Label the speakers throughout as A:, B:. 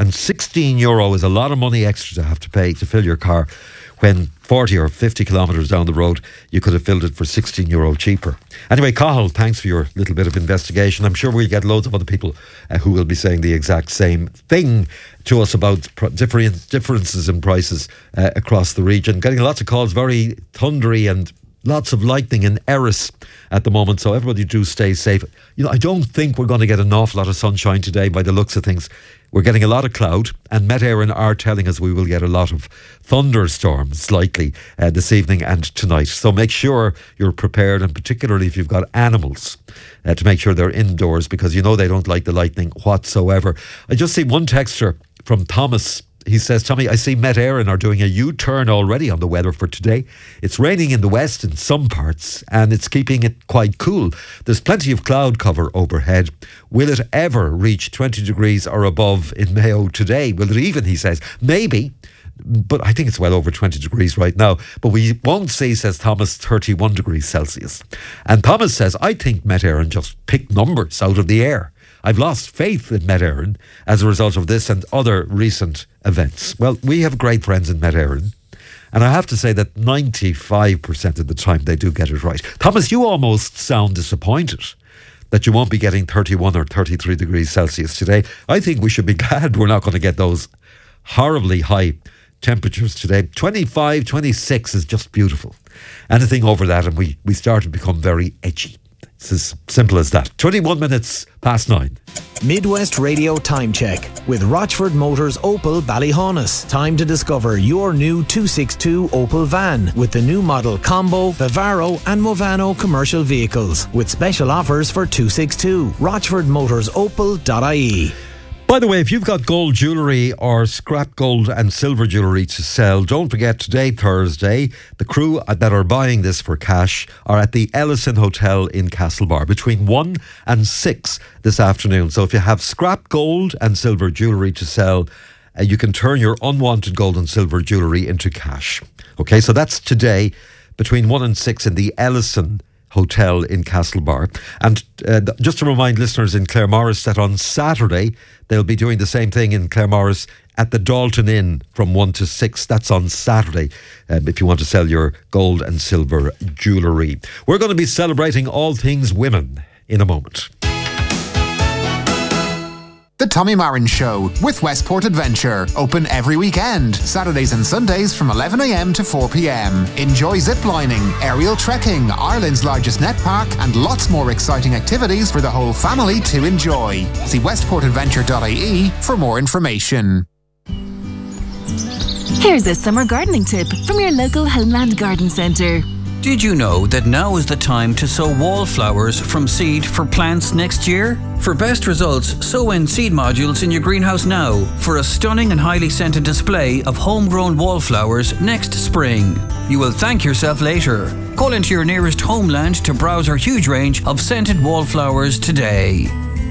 A: And €16 is a lot of money extra to have to pay to fill your car, when 40 or 50 kilometres down the road, you could have filled it for €16 cheaper. Anyway, Cathal, thanks for your little bit of investigation. I'm sure we'll get loads of other people who will be saying the exact same thing to us about differences in prices across the region. Getting lots of calls, very thundery and lots of lightning in Erris at the moment, so everybody do stay safe. I don't think we're going to get an awful lot of sunshine today by the looks of things. We're getting a lot of cloud, and Met Éireann are telling us we will get a lot of thunderstorms likely this evening and tonight. So make sure you're prepared, and particularly if you've got animals, to make sure they're indoors, because they don't like the lightning whatsoever. I just see one texter from Thomas. He says, Tommy, I see Met Éireann are doing a U-turn already on the weather for today. It's raining in the west in some parts, and it's keeping it quite cool. There's plenty of cloud cover overhead. Will it ever reach 20 degrees or above in Mayo today? Will it even, he says? Maybe, but I think it's well over 20 degrees right now. But we won't see, says Thomas, 31 degrees Celsius. And Thomas says, I think Met Éireann just picked numbers out of the air. I've lost faith in Met Éireann as a result of this and other recent events. Well, we have great friends in Met Éireann, and I have to say that 95% of the time they do get it right. Thomas, you almost sound disappointed that you won't be getting 31 or 33 degrees Celsius today. I think we should be glad we're not going to get those horribly high temperatures today. 25, 26 is just beautiful. Anything over that and we start to become very edgy. It's as simple as that. 21 minutes past 9.
B: Midwest Radio Time Check with Rochford Motors Opel Ballyhaunis. Time to discover your new 262 Opel van with the new model Combo, Vivaro and Movano commercial vehicles with special offers for 262. RochfordMotorsOpel.ie.
A: By the way, if you've got gold jewellery or scrap gold and silver jewellery to sell, don't forget today, Thursday, the crew that are buying this for cash are at the Ellison Hotel in Castlebar between 1 and 6 this afternoon. So if you have scrap gold and silver jewellery to sell, you can turn your unwanted gold and silver jewellery into cash. Okay, so that's today between 1 and 6 in the Ellison Hotel in Castlebar. And just to remind listeners in Claremorris that on Saturday they'll be doing the same thing in Claremorris at the Dalton Inn from 1 to 6. That's on Saturday if you want to sell your gold and silver jewellery. We're going to be celebrating all things women in a moment.
C: The Tommy Marin Show with Westport Adventure. Open every weekend, Saturdays and Sundays from 11 a.m. to 4 p.m. Enjoy ziplining, aerial trekking, Ireland's largest net park, and lots more exciting activities for the whole family to enjoy. See westportadventure.ie for more information.
D: Here's a summer gardening tip from your local Homeland Garden Centre.
E: Did you know that now is the time to sow wallflowers from seed for plants next year? For best results, sow in seed modules in your greenhouse now for a stunning and highly scented display of homegrown wallflowers next spring. You will thank yourself later. Call into your nearest Homeland to browse our huge range of scented wallflowers today.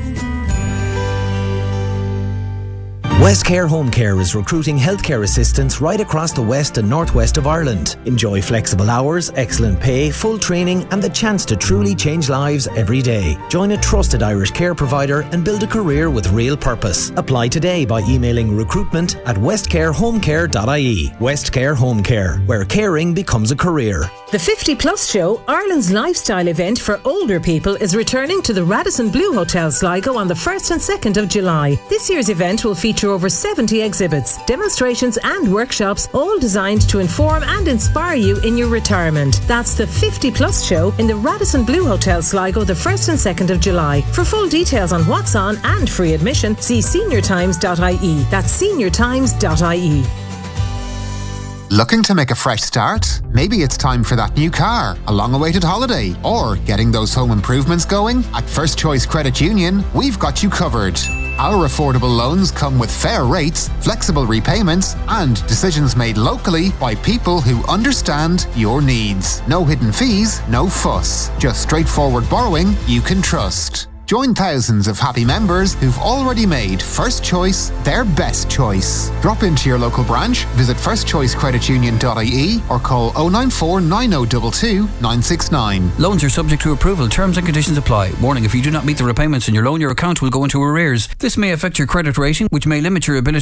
B: Westcare Home Care is recruiting healthcare assistants right across the west and northwest of Ireland. Enjoy flexible hours, excellent pay, full training and the chance to truly change lives every day. Join a trusted Irish care provider and build a career with real purpose. Apply today by emailing recruitment@westcarehomecare.ie. Westcare Home Care, where caring becomes a career.
F: The 50 Plus Show, Ireland's lifestyle event for older people, is returning to the Radisson Blu Hotel Sligo on the 1st and 2nd of July. This year's event will feature over 70 exhibits, demonstrations and workshops, all designed to inform and inspire you in your retirement. That's the 50 Plus Show in the Radisson Blu Hotel Sligo the 1st and 2nd of July. For full details on what's on and free admission, see seniortimes.ie. That's seniortimes.ie.
C: Looking to make a fresh start? Maybe it's time for that new car, a long-awaited holiday, or getting those home improvements going? At First Choice Credit Union, we've got you covered. Our affordable loans come with fair rates, flexible repayments, and decisions made locally by people who understand your needs. No hidden fees, no fuss. Just straightforward borrowing you can trust. Join thousands of happy members who've already made First Choice their best choice. Drop into your local branch, visit firstchoicecreditunion.ie or call 094 9022 969.
E: Loans are subject to approval. Terms and conditions apply. Warning, if you do not meet the repayments on your loan, your account will go into arrears. This may affect your credit rating, which may limit your ability